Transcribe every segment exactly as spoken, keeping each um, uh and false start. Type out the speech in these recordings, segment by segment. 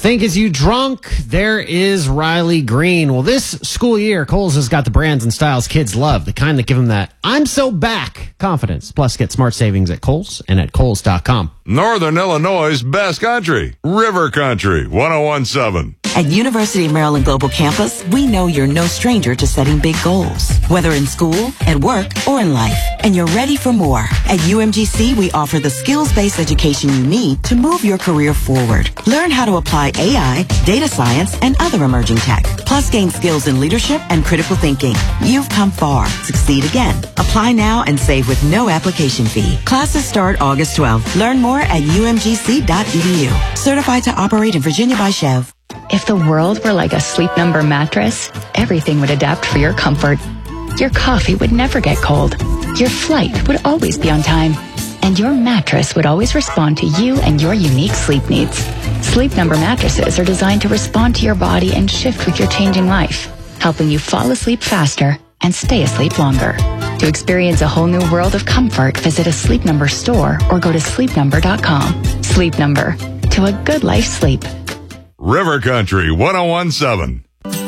Think Is You Drunk? There is Riley Green. Well, this school year, Kohl's has got the brands and styles kids love, the kind that give them that I'm so back confidence. Plus, get smart savings at Kohl's and at Kohl's dot com. Northern Illinois' best country, River Country, one oh one point seven. At University of Maryland Global Campus, we know you're no stranger to setting big goals, whether in school, at work, or in life, and you're ready for more. At U M G C, we offer the skills-based education you need to move your career forward. Learn how to apply A I, data science, and other emerging tech, plus gain skills in leadership and critical thinking. You've come far. Succeed again. Apply now and save with no application fee. Classes start August twelfth. Learn more at U M G C dot E D U. Certified to operate in Virginia by Chev. If the world were like a Sleep Number mattress, everything would adapt for your comfort. Your coffee would never get cold. Your flight would always be on time. And your mattress would always respond to you and your unique sleep needs. Sleep Number mattresses are designed to respond to your body and shift with your changing life, helping you fall asleep faster and stay asleep longer. To experience a whole new world of comfort, visit a Sleep Number store or go to sleep number dot com. Sleep Number. To a good life sleep. River Country, one oh one point seven.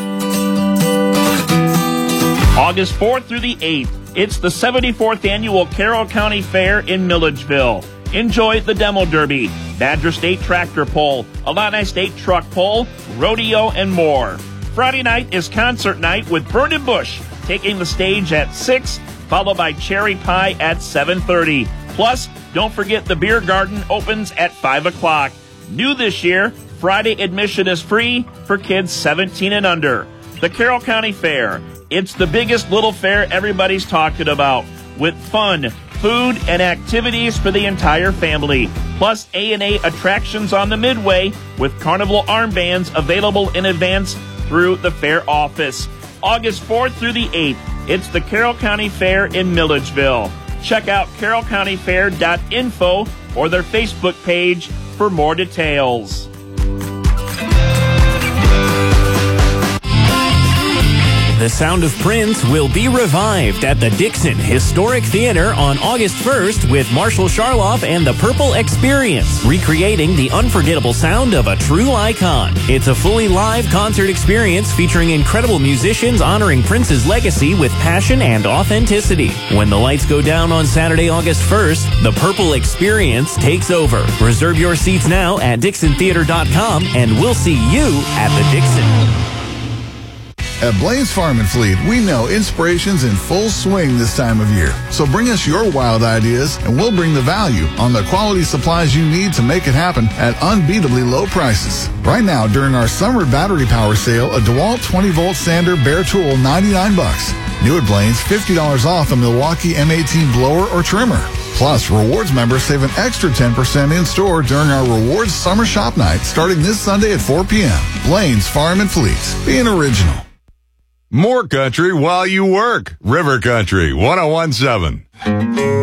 August fourth through the eighth, it's the seventy-fourth Annual Carroll County Fair in Milledgeville. Enjoy the Demo Derby, Badger State Tractor Pull, Illini State Truck Pull, Rodeo, and more. Friday night is concert night with Burden Bush taking the stage at six, followed by Cherry Pie at seven thirty. Plus, don't forget the Beer Garden opens at five o'clock. New this year, Friday admission is free for kids seventeen and under. The Carroll County Fair. It's the biggest little fair everybody's talking about, with fun, food, and activities for the entire family. Plus A and A attractions on the Midway with carnival armbands available in advance through the fair office. August fourth through the eighth, it's the Carroll County Fair in Milledgeville. Check out carroll county fair dot info or their Facebook page for more details. The Sound of Prince will be revived at the Dixon Historic Theater on August first with Marshall Charloff and the Purple Experience, recreating the unforgettable sound of a true icon. It's a fully live concert experience featuring incredible musicians honoring Prince's legacy with passion and authenticity. When the lights go down on Saturday, August first, the Purple Experience takes over. Reserve your seats now at dixon theater dot com, and we'll see you at the Dixon. At Blaine's Farm and Fleet, we know inspiration's in full swing this time of year. So bring us your wild ideas, and we'll bring the value on the quality supplies you need to make it happen at unbeatably low prices. Right now, during our summer battery power sale, a DeWalt twenty volt sander bare tool, ninety-nine bucks. New at Blaine's, fifty dollars off a Milwaukee M eighteen blower or trimmer. Plus, rewards members save an extra ten percent in-store during our rewards summer shop night starting this Sunday at four p.m. Blaine's Farm and Fleet, being original. More country while you work. River Country, one oh one point seven.